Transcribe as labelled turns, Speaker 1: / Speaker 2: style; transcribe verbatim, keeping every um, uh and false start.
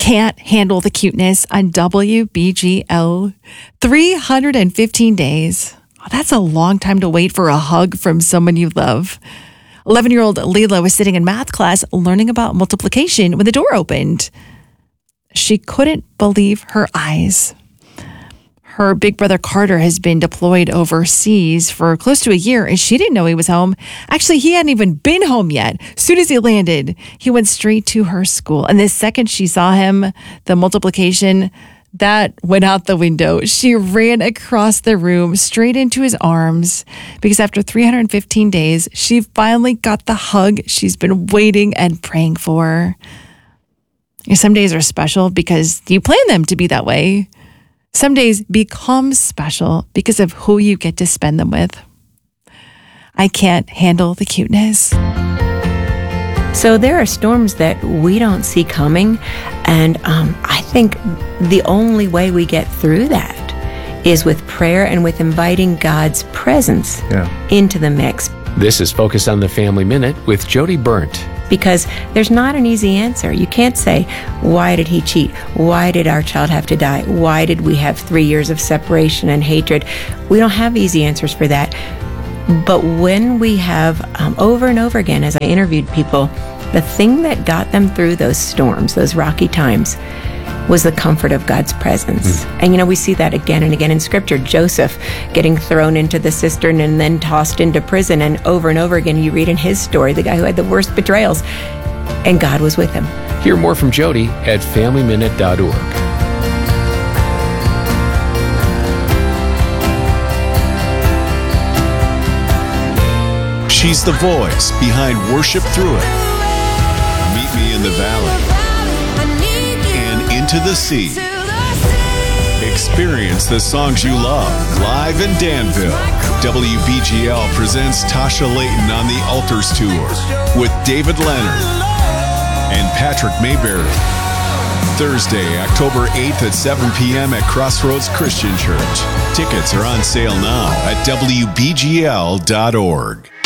Speaker 1: Can't Handle the Cuteness on W B G L. three hundred fifteen days. Oh, that's a long time to wait for a hug from someone you love. eleven-year-old Leela was sitting in math class learning about multiplication when the door opened. She couldn't believe her eyes. Her big brother Carter has been deployed overseas for close to a year, and she didn't know he was home. Actually, he hadn't even been home yet. As soon as he landed, he went straight to her school. And the second she saw him, the multiplication, that went out the window. She ran across the room straight into his arms because after three hundred fifteen days, she finally got the hug she's been waiting and praying for. Some days are special because you plan them to be that way. Some days become special because of who you get to spend them with. I can't handle the cuteness.
Speaker 2: So there are storms that we don't see coming, and um, I think the only way we get through that is with prayer and with inviting God's presence yeah. into the mix.
Speaker 3: This is Focus on the Family Minute with Jody Burnt.
Speaker 2: Because there's not an easy answer. You can't say, why did he cheat? Why did our child have to die? Why did we have three years of separation and hatred? We don't have easy answers for that. But when we have, um, over and over again, as I interviewed people, the thing that got them through those storms, those rocky times, was the comfort of God's presence. Mm. And, you know, we see that again and again in Scripture. Joseph getting thrown into the cistern and then tossed into prison. And over and over again, you read in his story, the guy who had the worst betrayals, and God was with him.
Speaker 3: Hear more from Jody at family minute dot org.
Speaker 4: She's the voice behind Worship Through It. Meet Me in the Valley. To the sea. Experience the songs you love live in Danville. W B G L presents Tasha Layton on the Altars Tour with David Leonard and Patrick Mayberry. Thursday, October eighth at seven p.m. at Crossroads Christian Church. Tickets are on sale now at W B G L dot org.